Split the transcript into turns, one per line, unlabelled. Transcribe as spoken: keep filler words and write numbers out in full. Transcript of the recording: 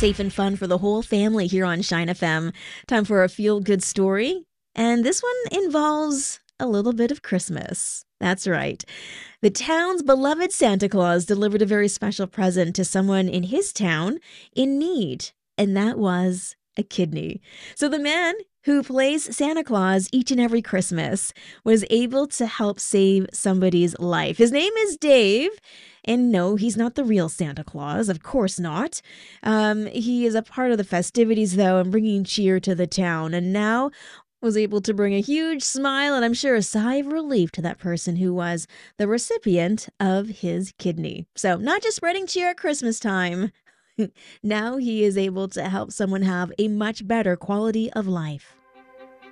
safe and fun for the whole family here on Shine F M. Time for a feel-good story. And this one involves a little bit of Christmas. That's right. The town's beloved Santa Claus delivered a very special present to someone in his town in need, and that was a kidney. So the man who plays Santa Claus each and every Christmas was able to help save somebody's life. His name is Dave. And no, he's not the real Santa Claus. Of course not. Um, he is a part of the festivities, though, and bringing cheer to the town. And now was able to bring a huge smile and I'm sure a sigh of relief to that person who was the recipient of his kidney. So not just spreading cheer at Christmas time. Now he is able to help someone have a much better quality of life.